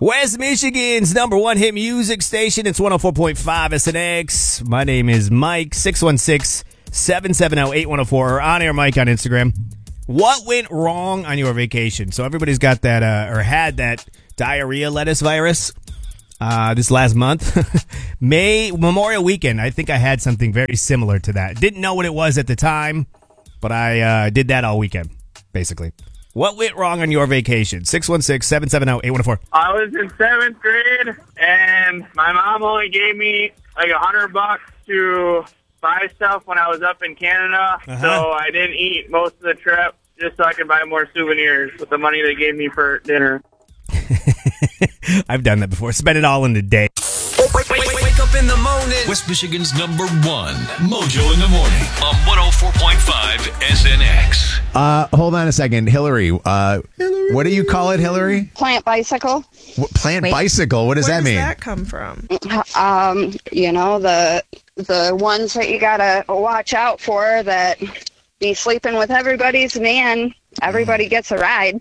West Michigan's number one hit music station. It's 104.5 SNX. My name is Mike, 616-770-8104, or On Air Mike on Instagram. What went wrong on your vacation? So everybody's got that, or had that diarrhea lettuce virus this last month. Memorial Weekend, I think I had something very similar to that. Didn't know what it was at the time, but I did that all weekend, basically. What went wrong on your vacation? 616-770-8104. I was in 7th grade, and my mom only gave me like $100 to buy stuff when I was up in Canada, so I didn't eat most of the trip just so I could buy more souvenirs with the money they gave me for dinner. I've done that before. Spend it all in a day. Wake up in the morning. West Michigan's number one, Mojo in the Morning on 104.5 SNX. Hold on a second. Hillary, what do you call it, Hillary? Plant bicycle. Plant bicycle? What does that mean? Where does that come from? The ones that you gotta watch out for that be sleeping with everybody's van. Everybody gets a ride.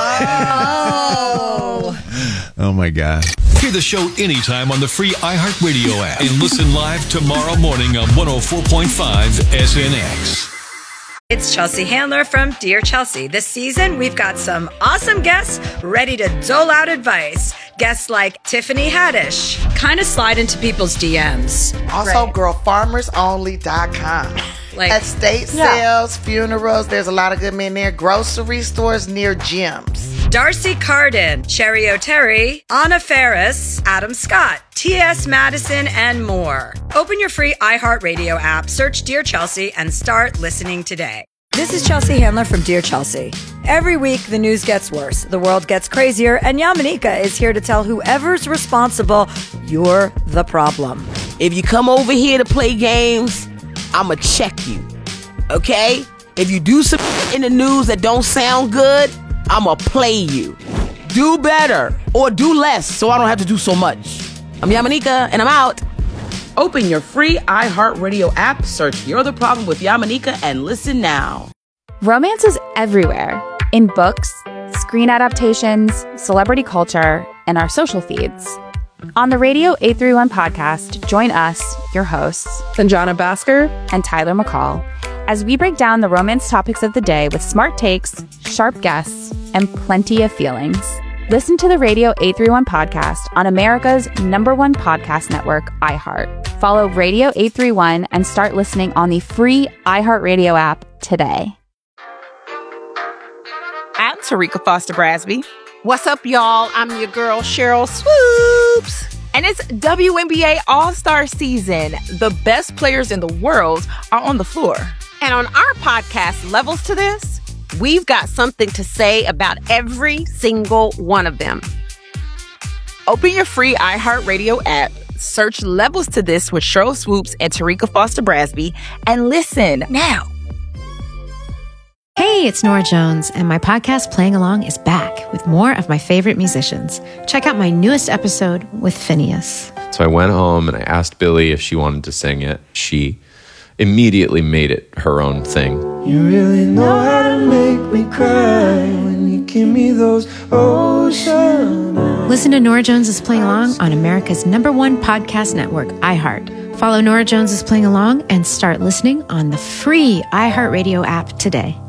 Oh my God. Hear the show anytime on the free iHeartRadio app and listen live tomorrow morning on 104.5 SNX. It's Chelsea Handler from Dear Chelsea. This season, we've got some awesome guests ready to dole out advice. Guests like Tiffany Haddish. Kind of slide into people's DMs. Also, girlfarmersonly.com. Estate sales, funerals, there's a lot of good men there. Grocery stores near gyms. Darcy Carden, Cherry O'Terry, Anna Ferris, Adam Scott, T.S. Madison, and more. Open your free iHeartRadio app, search Dear Chelsea, and start listening today. This is Chelsea Handler from Dear Chelsea. Every week, the news gets worse, the world gets crazier, and Yamanika is here to tell whoever's responsible, you're the problem. If you come over here to play games, I'ma check you, okay? If you do some in the news that don't sound good, I'ma play you. Do better or do less so I don't have to do so much. I'm Yamanika and I'm out. Open your free iHeartRadio app, search You're the Problem with Yamanika, and listen now. Romance is everywhere. In books, screen adaptations, celebrity culture, and our social feeds. On the Radio 831 podcast, join us, your hosts, Sanjana Bhaskar and Tyler McCall, as we break down the romance topics of the day with smart takes, sharp guests, and plenty of feelings. Listen to the Radio 831 podcast on America's #1 podcast network, iHeart. Follow Radio 831 and start listening on the free iHeartRadio app today. I'm Tarika Foster Brasby. What's up, y'all? I'm your girl, Cheryl Swoops. And it's WNBA All-Star season. The best players in the world are on the floor. And on our podcast, Levels to This, we've got something to say about every single one of them. Open your free iHeartRadio app, search Levels to This with Cheryl Swoops and Tarika Foster Brasby, and listen now. Hey, it's Nora Jones, and my podcast Playing Along is back with more of my favorite musicians. Check out my newest episode with Phineas. So I went home and I asked Billy if she wanted to sing it. She immediately made it her own thing. You really know how to make me cry when you give me those ocean eyes. Listen to Nora Jones is Playing Along on America's #1 podcast network, iHeart. Follow Nora Jones is Playing Along and start listening on the free iHeartRadio app today.